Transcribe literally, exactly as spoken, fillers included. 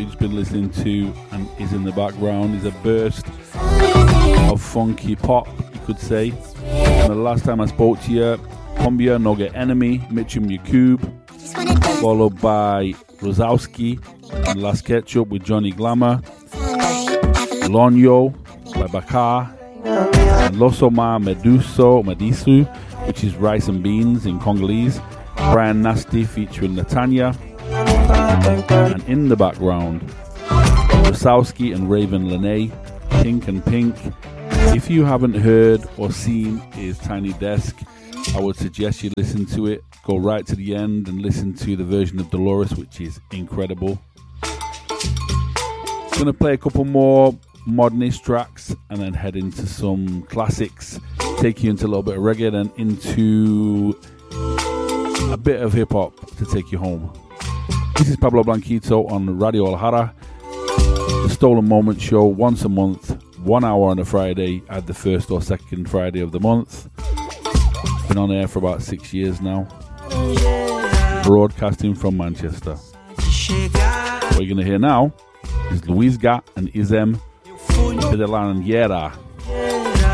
you've been listening to and is in the background is a burst of funky pop, you could say. And the last time I spoke to you, Cumbia No Get Enemy, Mitchum Yakub, followed by Rosowski and Last Ketchup with Johnny Glamour, Lonyo by Bakar, and Losoma Meduso, Medisu, which is rice and beans in Congolese, Brian Nasty featuring Natanya, and in the background, Rosowski and Raven Lene, Pink and Pink. If you haven't heard or seen his Tiny Desk, I would suggest you listen to it. Go right to the end and listen to the version of Dolores, which is incredible. I'm going to play a couple more modernist tracks and then head into some classics, take you into a little bit of reggae and into a bit of hip hop to take you home. This is Pablo Blanquito on Radio Alhara, the Stolen Moment Show, once a month, one hour on a Friday at the first or second Friday of the month. Been on air for about six years now, broadcasting from Manchester. What you're going to hear now is Luis Gat and Izem de la Niera.